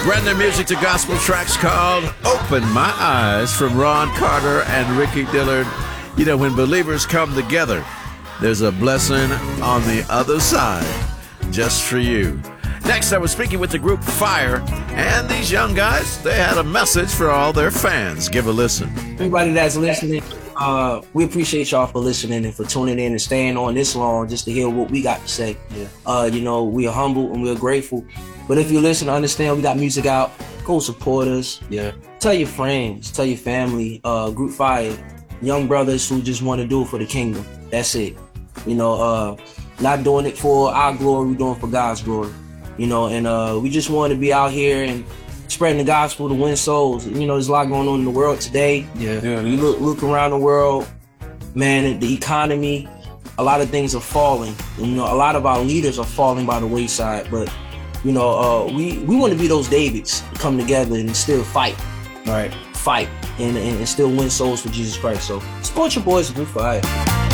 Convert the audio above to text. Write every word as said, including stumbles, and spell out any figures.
Brand new music to gospel tracks called Open My Eyes from Ron Carter and Ricky Dillard. You know, when believers come together, there's a blessing on the other side just for you. Next, I was speaking with the group Fire, and these young guys, they had a message for all their fans. Give a listen. Everybody that's listening, uh, we appreciate y'all for listening and for tuning in and staying on this long just to hear what we got to say. Yeah. Uh, you know, we are humble and we're grateful. But if you listen, understand we got music out. Go support us. Yeah. Tell your friends, tell your family. Uh, Group Fire, young brothers who just want to do it for the kingdom. That's it. You know, uh, not doing it for our glory, we're doing it for God's glory. You know, and uh, we just want to be out here and spreading the gospel to win souls. You know, there's a lot going on in the world today. Yeah. yeah. You look look around the world, man, the economy, a lot of things are falling. You know, a lot of our leaders are falling by the wayside, but you know, uh, we, we want to be those Davids, come together and still fight, all right? Fight and, and, and still win souls for Jesus Christ. So support your boys, Group Fire.